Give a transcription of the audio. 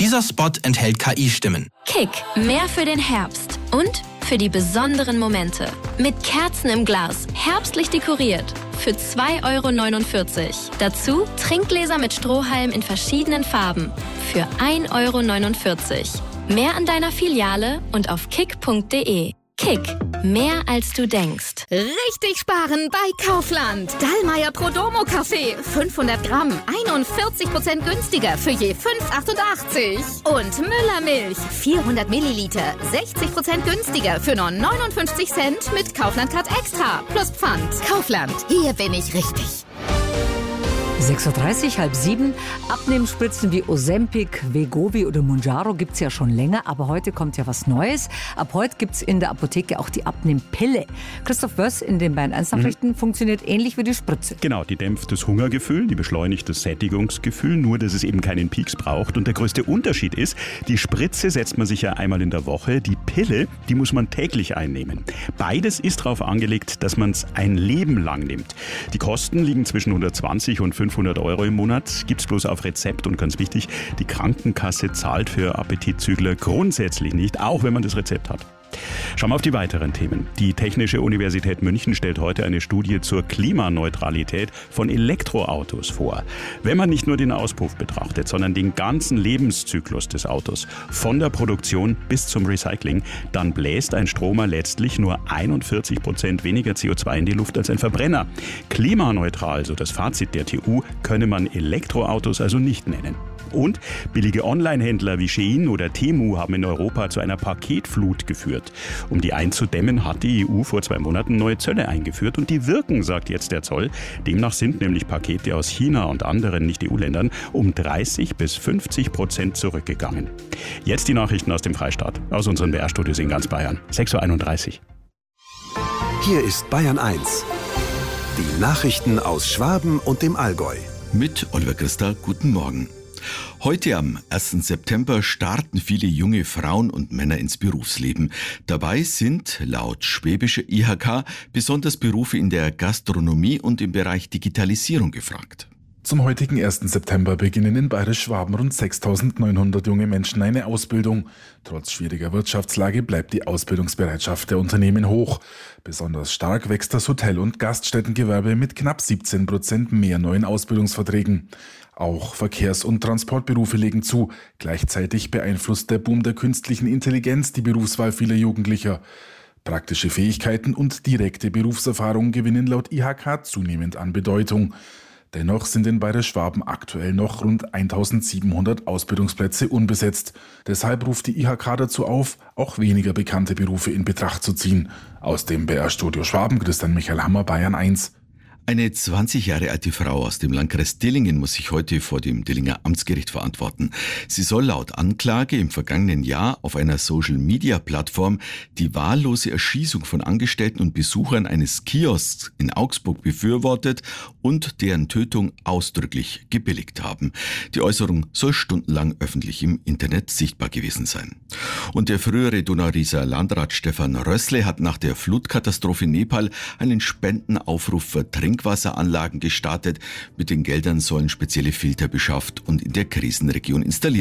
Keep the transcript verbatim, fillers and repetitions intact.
Dieser Spot enthält K I-Stimmen. Kick, mehr für den Herbst und für die besonderen Momente. Mit Kerzen im Glas, herbstlich dekoriert. Für zwei Euro neunundvierzig. Dazu Trinkgläser mit Strohhalm in verschiedenen Farben. Für ein Euro neunundvierzig. Mehr an deiner Filiale und auf kick punkt de. Kick, mehr als du denkst. Richtig sparen bei Kaufland. Dallmayr Prodomo Kaffee, fünfhundert Gramm, einundvierzig Prozent günstiger für je fünf Euro achtundachtzig. Und Müller Milch, vierhundert Milliliter, sechzig Prozent günstiger für nur neunundfünfzig Cent mit Kaufland Card Extra plus Pfand. Kaufland, hier bin ich richtig. sechs Uhr dreißig, halb sieben. Abnehmspritzen wie Ozempic, Wegovy oder Mounjaro gibt es ja schon länger, aber heute kommt ja was Neues. Ab heute gibt es in der Apotheke auch die Abnehmpille. Christoph Wörs in den Bayern eins Nachrichten mhm. funktioniert ähnlich wie die Spritze. Genau, die dämpft das Hungergefühl, die beschleunigt das Sättigungsgefühl, nur dass es eben keinen Peaks braucht. Und der größte Unterschied ist, die Spritze setzt man sich ja einmal in der Woche, die Pille, die muss man täglich einnehmen. Beides ist darauf angelegt, dass man es ein Leben lang nimmt. Die Kosten liegen zwischen hundertzwanzig und fünfhundert Euro im Monat, gibt es bloß auf Rezept und ganz wichtig, die Krankenkasse zahlt für Appetitzügler grundsätzlich nicht, auch wenn man das Rezept hat. Schauen wir auf die weiteren Themen. Die Technische Universität München stellt heute eine Studie zur Klimaneutralität von Elektroautos vor. Wenn man nicht nur den Auspuff betrachtet, sondern den ganzen Lebenszyklus des Autos, von der Produktion bis zum Recycling, dann bläst ein Stromer letztlich nur einundvierzig Prozent weniger C O zwei in die Luft als ein Verbrenner. Klimaneutral, so das Fazit der T U, könne man Elektroautos also nicht nennen. Und billige Online-Händler wie Shein oder Temu haben in Europa zu einer Paketflut geführt. Um die einzudämmen, hat die E U vor zwei Monaten neue Zölle eingeführt und die wirken, sagt jetzt der Zoll. Demnach sind nämlich Pakete aus China und anderen Nicht-E U-Ländern um dreißig bis fünfzig Prozent zurückgegangen. Jetzt die Nachrichten aus dem Freistaat, aus unseren B R-Studios in ganz Bayern. sechs Uhr einunddreißig. Hier ist Bayern eins. Die Nachrichten aus Schwaben und dem Allgäu. Mit Oliver Christa, guten Morgen. Heute am ersten September starten viele junge Frauen und Männer ins Berufsleben. Dabei sind laut schwäbischer I H K besonders Berufe in der Gastronomie und im Bereich Digitalisierung gefragt. Zum heutigen ersten September beginnen in Bayerisch-Schwaben rund sechstausendneunhundert junge Menschen eine Ausbildung. Trotz schwieriger Wirtschaftslage bleibt die Ausbildungsbereitschaft der Unternehmen hoch. Besonders stark wächst das Hotel- und Gaststättengewerbe mit knapp siebzehn Prozent mehr neuen Ausbildungsverträgen. Auch Verkehrs- und Transportberufe legen zu. Gleichzeitig beeinflusst der Boom der künstlichen Intelligenz die Berufswahl vieler Jugendlicher. Praktische Fähigkeiten und direkte Berufserfahrung gewinnen laut I H K zunehmend an Bedeutung. Dennoch sind in Bayerisch-Schwaben aktuell noch rund eintausendsiebenhundert Ausbildungsplätze unbesetzt. Deshalb ruft die I H K dazu auf, auch weniger bekannte Berufe in Betracht zu ziehen. Aus dem B R-Studio Schwaben, Christian Michael Hammer, Bayern eins. Eine zwanzig Jahre alte Frau aus dem Landkreis Dillingen muss sich heute vor dem Dillinger Amtsgericht verantworten. Sie soll laut Anklage im vergangenen Jahr auf einer Social-Media-Plattform die wahllose Erschießung von Angestellten und Besuchern eines Kiosks in Augsburg befürwortet und deren Tötung ausdrücklich gebilligt haben. Die Äußerung soll stundenlang öffentlich im Internet sichtbar gewesen sein. Und der frühere Donaurieser Landrat Stefan Rössle hat nach der Flutkatastrophe in Nepal einen Spendenaufruf für Trinkwasseranlagen gestartet. Mit den Geldern sollen spezielle Filter beschafft und in der Krisenregion installiert